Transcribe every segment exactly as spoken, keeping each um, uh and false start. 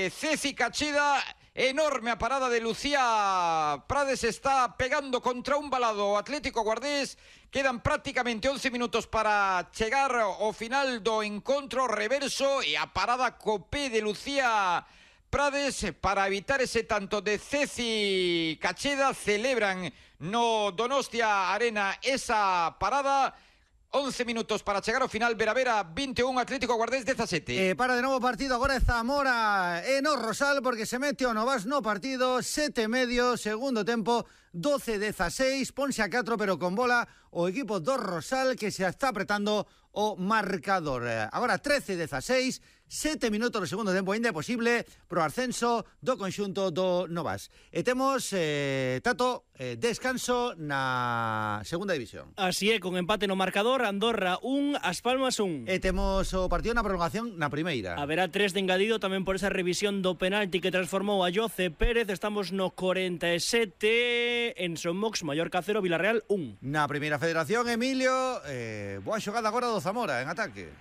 de Ceci Cacheda. Enorme a parada de Lucía Prades, está pegando contra un balado Atlético Guardés. Quedan prácticamente once minutos para chegar ao final do encontro reverso e a parada copé de Lucía Prades para evitar ese tanto de Ceci Cacheda. Celebran no Donostia Arena esa parada. once minutos para chegar ao final. Vera Vera vinte e un, Atlético Guardés dezasete. Eh, para de novo partido agora é Zamora e no Rosal, porque se mete o Novas no partido. Sete e medio, segundo tempo, doce dezaseis, ponse a catro pero con bola o equipo do Rosal, que se está apretando o marcador. Agora trece dezaseis, sete minutos do segundo tempo, ainda é posible pro ascenso do conxunto do Novas. E temos, eh, Tato, eh, descanso na segunda división. Así é, con empate no marcador, Andorra un, As Palmas un. E temos o partido na prolongación na primeira. Haberá tres de engadido tamén por esa revisión do penalti que transformou a Jose Pérez. Estamos no corenta e sete, en Son Mox, Mallorca cero, Villarreal un. Na primeira federación, Emilio, eh, boa xogada agora do Zamora en ataque.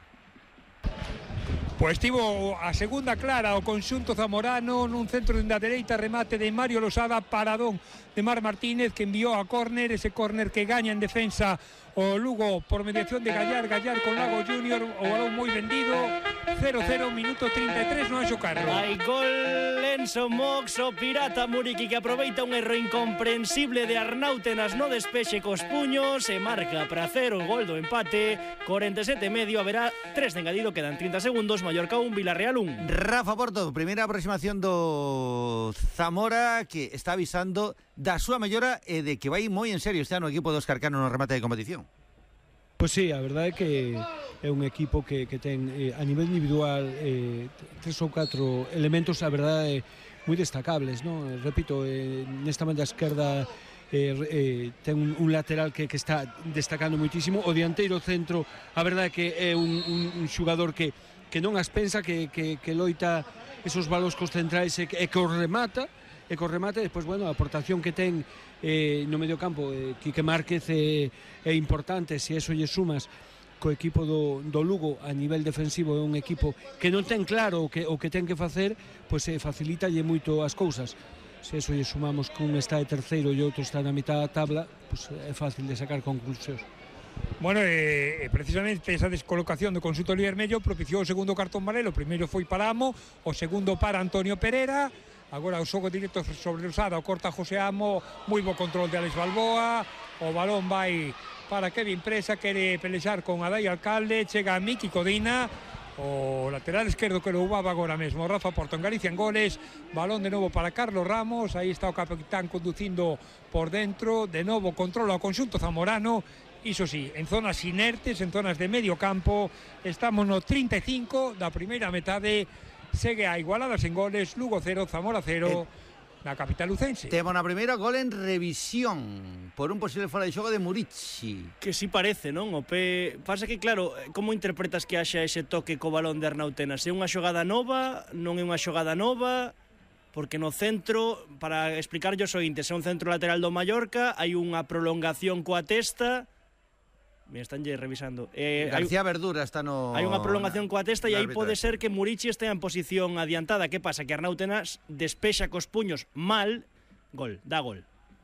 Pois tivo a segunda clara o conxunto zamorano nun centro da dereita, remate de Mario Losada, paradón de Mar Martínez que enviou a córner, ese córner que gaña en defensa o Lugo por mediación de Gallar, Gallar con Lago Junior, o balón moi vendido. Cero cero, minuto trinta e tres no Anxo Carro. Hai gol en Son Mox, o pirata Muriqui que aproveita un erro incomprensible de Arnautenas no despexe cos puños e marca para cero o gol do empate. Corenta e sete e medio, haberá tres de engadido, quedan trinta segundos. Mallorca un, Villarreal un. Rafa Porto, primeira aproximación do Zamora, que está avisando da súa mellora e de que vai moi en serio este ano o equipo do Oscar Cano no remate de competición. Pois sí, a verdade é que é un equipo que, que ten eh, a nivel individual eh, tres ou catro elementos, a verdade, moi destacables, non? Repito, eh, nesta banda esquerda eh, eh, ten un, un lateral que, que está destacando moitísimo, o dianteiro centro, a verdade é que é un, un, un xugador que, que non as pensa, que, que, que loita esos balos cos centrais e que, e que os remata, e co remate, despois, bueno, a aportación que ten eh, no medio campo, eh, Quique Márquez é, é importante, se eso lle sumas co equipo do, do Lugo a nivel defensivo, é un equipo que non ten claro o que, o que ten que facer, pois eh, facilítalle moito as cousas. Se eso lle sumamos que un está de terceiro e outro está na mitad da tabla, pois é fácil de sacar conclusións. Bueno, eh, precisamente esa descolocación do conxunto Vermello propiciou o segundo cartón amarelo. O primeiro foi para Amo, o segundo para Antonio Pereira. Agora o xogo directo sobre Usada, o corta José Amo, moi bo control de Alex Balboa, o balón vai para Kevin Presa, quere pelexar con Adai Alcalde, chega a Miki Codina, o lateral esquerdo que lo ubaba agora mesmo, Rafa Porto en Galicia en goles, balón de novo para Carlos Ramos, aí está o capitán conducindo por dentro, de novo controla o conxunto zamorano, iso sí, en zonas inertes, en zonas de medio campo, estamos no trinta e cinco da primeira metade. Segue a igualadas en goles, Lugo cero, Zamora cero, eh, na capital lucense. Temos na primeira gol en revisión por un posible fora de xogo de Muriqui. Que si parece, non? O P... Pasa que, claro, como interpretas que haxa ese toque co balón de Arnautenas? É unha xogada nova? Non é unha xogada nova? Porque no centro, para explicarlle o seguinte, é un centro lateral do Mallorca, hai unha prolongación coa testa. Me están revisando. Eh, García hai, Verdura está no... Hai unha prolongación coa testa e aí pode árbitro. ser que Muriqui estea en posición adiantada. Que pasa? Que Arnautenas despexa cos puños mal. Gol, dá gol.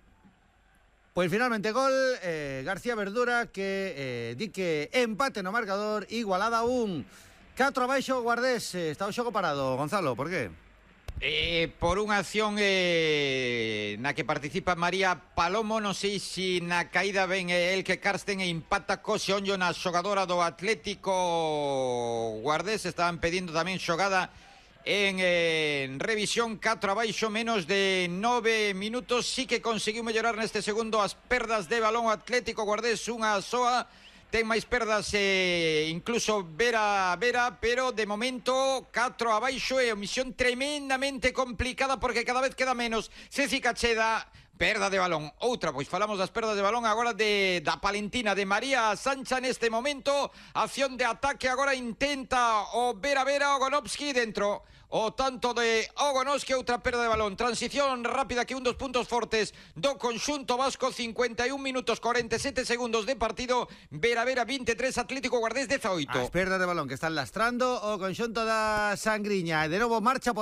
Pois finalmente gol, eh, García Verdura, que eh, di que empate no marcador, igualada un. catro abaixo, Guardés, eh, está o xogo parado. Gonzalo, por qué? Eh, por unha acción eh, na que participa María Palomo, non sei se na caída ven eh, el que Carsten e impacta co xeonllo na xogadora do Atlético Guardés. Estaban pedindo tamén xogada en, eh, en revisión. Catro abaixo, menos de nove minutos. Sí que conseguiu mellorar neste segundo as perdas de balón Atlético Guardés, unha soa. Ten máis perdas eh, incluso Vera Vera, pero de momento catro abaixo e misión tremendamente complicada porque cada vez queda menos. Ceci Cacheda, perda de balón. Outra, pois falamos das perdas de balón agora de da Palentina, de María Sancha neste momento. Acción de ataque agora intenta o Vera Vera, Ogonovsky dentro. O tanto de Ogonovsky, outra perda de balón. Transición rápida que un dos puntos fortes do conxunto vasco. Cincuenta e un minutos, cuarenta e sete segundos de partido. Vera Vera vinte e tres, Atlético Guardés dezaoito. As perdas de balón que están lastrando o conxunto da Sangriña. E de novo marcha por